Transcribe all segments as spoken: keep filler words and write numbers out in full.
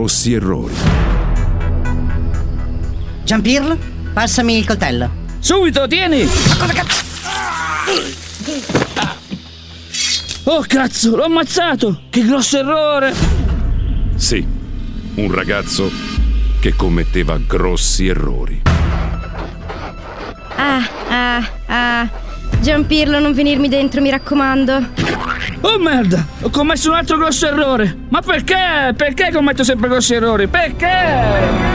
grossi errori. Giampirlo, passami il coltello. Subito, tieni! Ma cosa cazzo? Oh cazzo, l'ho ammazzato! Che grosso errore! Sì, un ragazzo che commetteva grossi errori. Ah, ah, ah. Giampirlo, non venirmi dentro, mi raccomando. Oh merda, ho commesso un altro grosso errore. Ma perché? Perché commetto sempre grossi errori? Perché?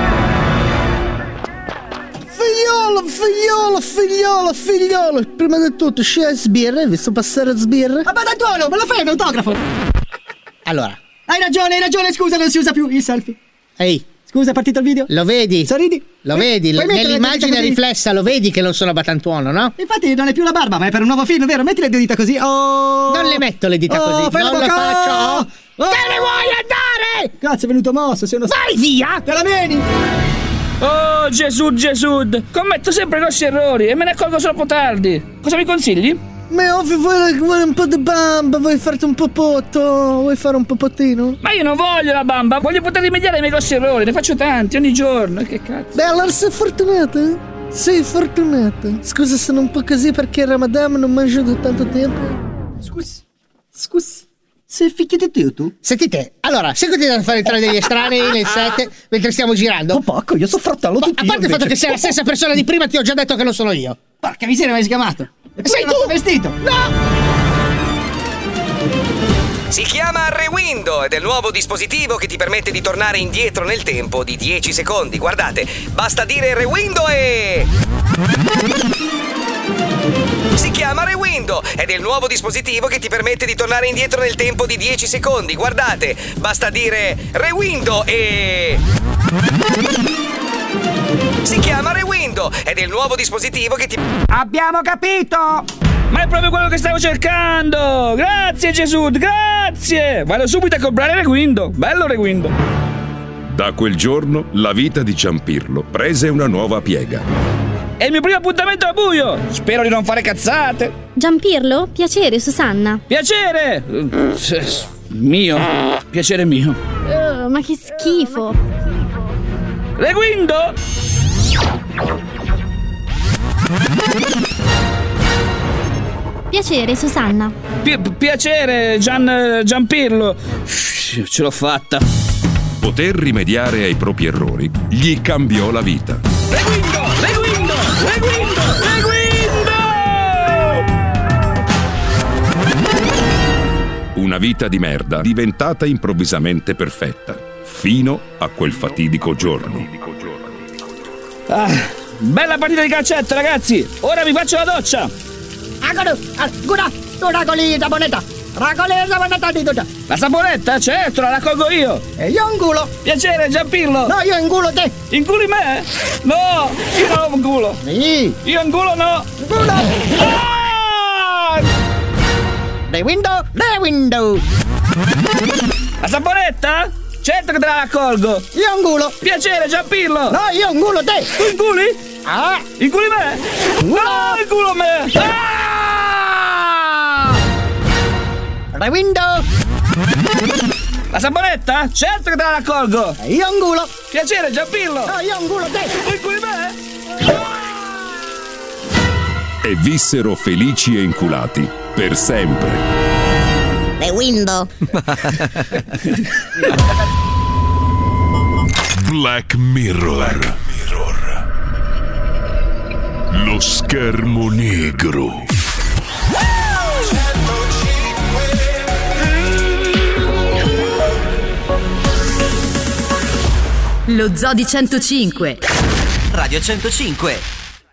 Figliolo, figliolo, figliolo, figliolo. Prima di tutto, scegli sbirre, hai visto passare sbirre? Ma Badantuolo, me lo fai un autografo? Allora, Hai ragione, hai ragione, scusa, non si usa più il selfie. ehi, Scusa, è partito il video? lo vedi? Sorridi? Lo Eh, vedi? puoi mettere le Nell'immagine dita così? riflessa lo vedi che non sono Batantuono, no? Infatti non è più la barba, ma è per un nuovo film, vero? Metti le due dita così. Oh! Non le metto le dita Oh, così, fai non la le bocca! faccio. Oh! Te ne vuoi andare? Cazzo, è venuto mosso, sei uno... Vai via! Te la meni! Oh Gesù, Gesù! Commetto sempre grossi errori e me ne accorgo troppo tardi. Cosa mi consigli? Ma è ovvio, vuoi, vuoi un po' di bamba, vuoi farti un popotto, vuoi fare un popottino? Ma io non voglio la bamba, voglio poter rimediare ai miei grossi errori, ne faccio tanti ogni giorno, che cazzo. Beh, allora sei fortunata, sei fortunata. Scusa, sono un po' così perché il Ramadan non mangio da tanto tempo. Scusi, scusi, sei figlio di Dio tu? Sentite, allora, seguiti a fare entrare degli estranei nel set mentre stiamo girando. Oh, poco, io sono fratello Ma, di a Dio. parte il fatto invece. che sei la stessa persona di prima, ti ho già detto che non sono io. Porca miseria, mi hai sgamato. E Sei poi tu! non vestito. No! Si chiama Rewindo ed è il nuovo dispositivo che ti permette di tornare indietro nel tempo di dieci secondi. Guardate, basta dire Rewindo e... Si chiama Rewindo ed è il nuovo dispositivo che ti permette di tornare indietro nel tempo di dieci secondi. Guardate, basta dire Rewindo e... Si chiama Rewindo ed è il nuovo dispositivo che ti... Abbiamo capito! Ma è proprio quello che stavo cercando! Grazie Gesù, grazie! Vado subito a comprare Rewindo, bello Rewindo. Da quel giorno la vita di Giampirlo prese una nuova piega. È il mio primo appuntamento a buio! Spero di non fare cazzate! Giampirlo, piacere, Susanna. Piacere! Eh, s- Mio, piacere mio. Oh, ma che schifo. Rewindo! Piacere, Susanna. Pi- piacere, Gian, Giampirlo. Ce l'ho fatta. Poter rimediare ai propri errori gli cambiò la vita. Rewindo! Rewindo! Rewindo! Rewindo! Una vita di merda diventata improvvisamente perfetta, fino a quel fatidico giorno. Ah, bella partita di calcetto, ragazzi! Ora mi faccio la doccia! Agora, agora, tu raccogli la moneta. Raccogli la moneta di tutta. La saponetta? Certo, la raccolgo io! E io ingulo. Piacere, Giampirlo! No, io ingulo te. Inguli me? No! Io non ingulo! Sì. Io ingulo no! Ingulo. Ah! The window, the window. La saponetta? Certo che te la raccolgo! Io ingulo. Piacere, Giampirlo! No, io ingulo te. Tu inguli? Ah. Inguli me? No, ingulo me! Ah! The window. La saponetta? Certo che te la raccolgo! E io ingulo. Piacere, Giampirlo! No, io ingulo te. Tu inguli me? E vissero felici e inculati per sempre. The window. Black Mirror. Lo schermo negro. Lo Zoo di centocinque. Radio centocinque.